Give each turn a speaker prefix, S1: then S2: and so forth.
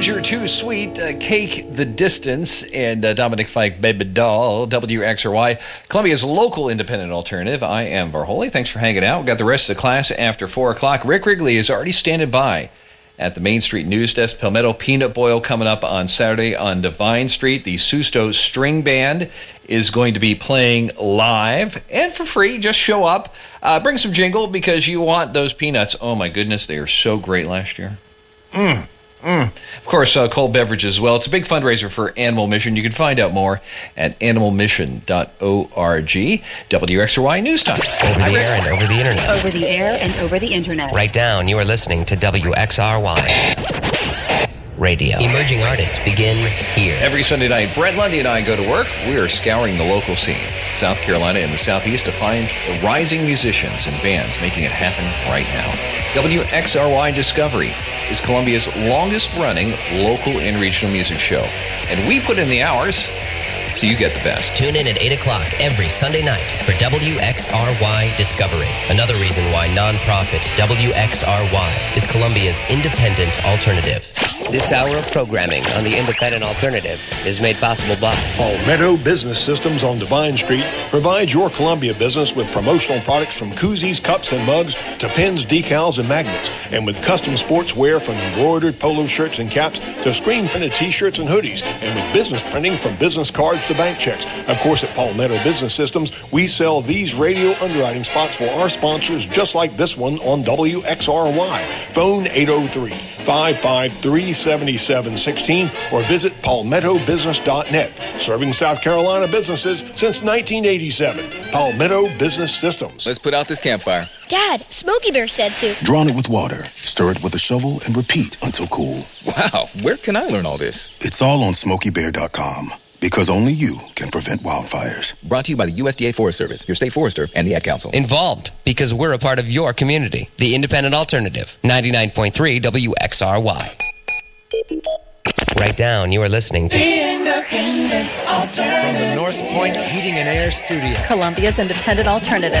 S1: You're Too Sweet, Cake the Distance, and Dominic Fike, Baby Doll, WXRY, Columbia's local independent alternative. I am Varholi. Thanks for hanging out. We've got the rest of the class after 4 o'clock. Rick Wrigley is already standing by at the Main Street News Desk. Palmetto Peanut Boil coming up on Saturday on Divine Street. The Susto String Band is going to be playing live and for free. Just show up. Bring some jingle because you want those peanuts. Oh my goodness, they are so great last year. Of course, cold beverages as well. It's a big fundraiser for Animal Mission. You can find out more at animalmission.org. WXRY News Time.
S2: Over the air and over the internet.
S3: Over the air and over the internet.
S2: Right down, you are listening to WXRY Radio. Emerging artists begin here.
S1: Every Sunday night, Brett Lundy and I go to work. We are scouring the local scene, South Carolina and the Southeast, to find the rising musicians and bands making it happen right now. WXRY Discovery is Columbia's longest-running local and regional music show. And we put in the hours, so you get the best.
S2: Tune in at 8 o'clock every Sunday night for WXRY Discovery. Another reason why nonprofit WXRY is Columbia's independent alternative. This hour of programming on the Independent Alternative is made possible by
S4: Palmetto Business Systems on Divine Street provides your Columbia business with promotional products from koozies, cups, and mugs to pins, decals, and magnets. And with custom sportswear from embroidered polo shirts and caps to screen-printed T-shirts and hoodies. And with business printing from business cards to bank checks. Of course, at Palmetto Business Systems, we sell these radio underwriting spots for our sponsors just like this one on WXRY. Phone 803-553-7716 or visit palmettobusiness.net. Serving South Carolina businesses since 1987. Palmetto Business Systems.
S5: Let's put out this campfire.
S6: Dad, Smokey Bear said to.
S7: Drown it with water, stir it with a shovel, and repeat until cool.
S5: Wow, where can I learn all this?
S7: It's all on SmokeyBear.com. Because only you can prevent wildfires.
S5: Brought to you by the USDA Forest Service, your state forester, and the Ad Council.
S2: Involved because we're a part of your community. The Independent Alternative, 99.3 WXRY. Right down, you are listening to
S8: The Independent Alternative.
S9: From the North Point Heating and Air Studio.
S3: Columbia's independent alternative.